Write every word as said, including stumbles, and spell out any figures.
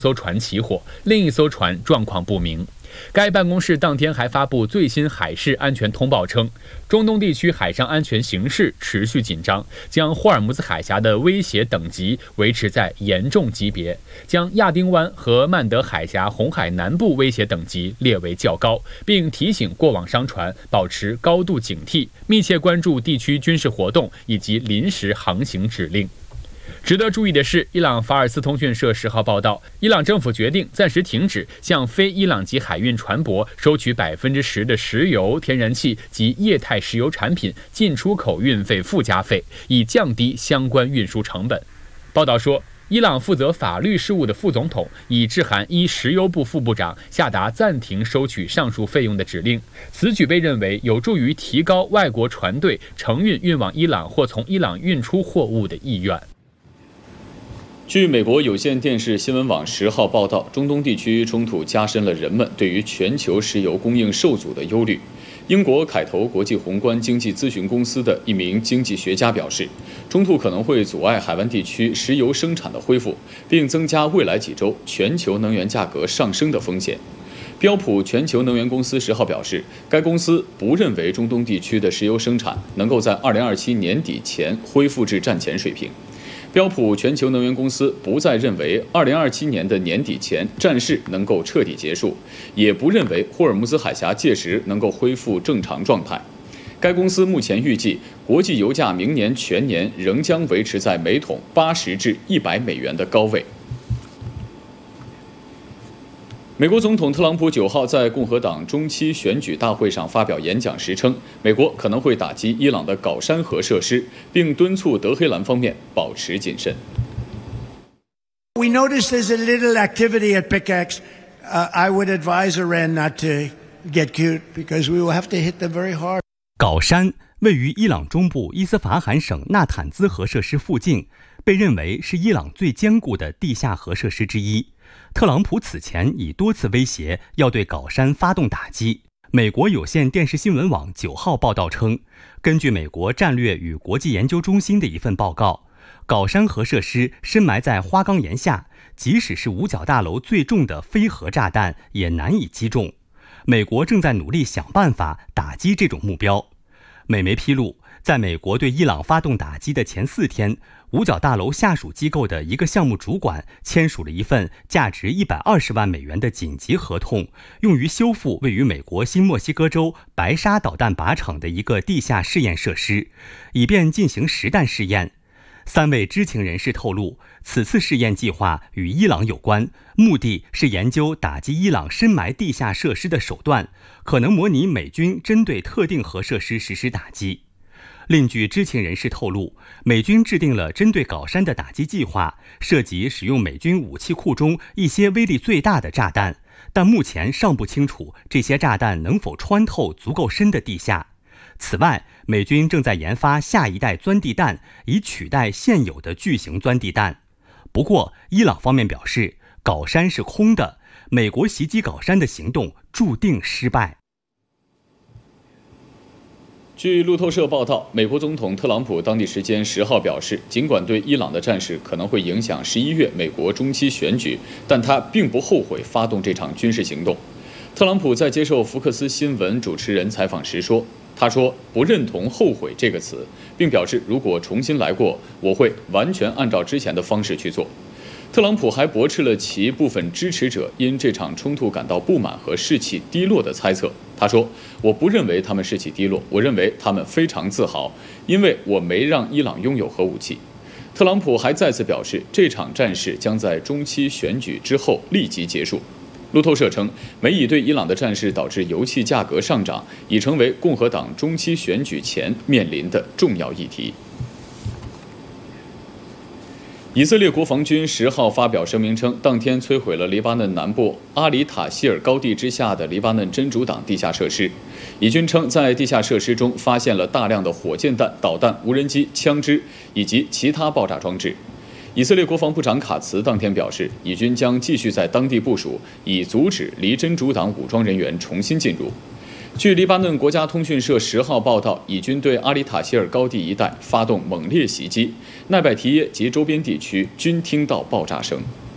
艘船起火，另一艘船状况不明。该办公室当天还发布最新海事安全通报称，中东地区海上安全形势持续紧张，将霍尔木兹海峡的威胁等级维持在严重级别，将亚丁湾和曼德海峡红海南部威胁等级列为较高，并提醒过往商船保持高度警惕，密切关注地区军事活动以及临时航行指令。值得注意的是，伊朗法尔斯通讯社十号报道，伊朗政府决定暂时停止向非伊朗籍海运船舶收取百分之十的石油、天然气及液态石油产品进出口运费附加费，以降低相关运输成本。报道说，伊朗负责法律事务的副总统已致函一石油部副部长，下达暂停收取上述费用的指令。此举被认为有助于提高外国船队承运运往伊朗或从伊朗运出货物的意愿。 据美国有线电视新闻网十号报道，中东地区冲突加深了人们对于全球石油供应受阻的忧虑。英国凯投国际宏观经济咨询公司的一名经济学家表示，冲突可能会阻碍海湾地区石油生产的恢复，并增加未来几周全球能源价格上升的风险。标普全球能源公司十号表示，该公司不认为中东地区的石油生产能够在二零二七年底前恢复至战前水平。标普全球能源公司不再认为二零二七年的年底前战事能够彻底结束，也不认为霍尔木兹海峡届时能够恢复正常状态。该公司目前预计，国际油价明年全年仍将维持在每桶八十至一百美元的高位。美国总统特朗普九号在共和党中期选举大会上发表演讲时称，美国可能会打击伊朗的镐山核设施，并敦促德黑兰方面保持谨慎。 We noticed there's a little activity at pickaxe. Uh, I would advise Iran not to get cute because we will have to hit them very hard. 镐山位于伊朗中部伊斯法罕省纳坦兹核设施附近，被认为是伊朗最坚固的地下核设施之一。特朗普此前已多次威胁要对镐山发动打击。美国有线电视新闻网九号报道称，根据美国战略与国际研究中心的一份报告，镐山核设施深埋在花岗岩下，即使是五角大楼最重的非核炸弹也难以击中。美国正在努力想办法打击这种目标。美媒披露，在美国对伊朗发动打击的前四天，五角大楼下属机构的一个项目主管签署了一份价值一百二十万美元的紧急合同，用于修复位于美国新墨西哥州白沙导弹靶场的一个地下试验设施，以便进行实弹试验。三位知情人士透露，此次试验计划与伊朗有关，目的是研究打击伊朗深埋地下设施的手段，可能模拟美军针对特定核设施实施打击。另据知情人士透露，美军制定了针对镐山的打击计划，涉及使用美军武器库中一些威力最大的炸弹，但目前尚不清楚这些炸弹能否穿透足够深的地下。此外，美军正在研发下一代钻地弹，以取代现有的巨型钻地弹。不过，伊朗方面表示，镐山是空的，美国袭击镐山的行动注定失败。 据路透社报道，美国总统特朗普当地时间十号表示，尽管对伊朗的战事可能会影响十一月美国中期选举，但他并不后悔发动这场军事行动。特朗普在接受福克斯新闻主持人采访时说，他说不认同后悔这个词，并表示如果重新来过，我会完全按照之前的方式去做。特朗普还驳斥了其部分支持者因这场冲突感到不满和士气低落的猜测。他说，我不认为他们士气低落，我认为他们非常自豪，因为我没让伊朗拥有核武器。特朗普还再次表示，这场战事将在中期选举之后立即结束。路透社称，美以对伊朗的战事导致油气价格上涨，已成为共和党中期选举前面临的重要议题。以色列国防军十号发表声明称，当天摧毁了黎巴嫩南部阿里塔希尔高地之下的黎巴嫩真主党地下设施。以军称，在地下设施中发现了大量的火箭弹、导弹、无人机、枪支以及其他爆炸装置。以色列国防部长卡茨当天表示，以军将继续在当地部署，以阻止离真主党武装人员重新进入。据黎巴嫩国家通讯社十号报道，以军对阿里塔希尔高地一带发动猛烈袭击，奈拜提耶及周边地区均听到爆炸声。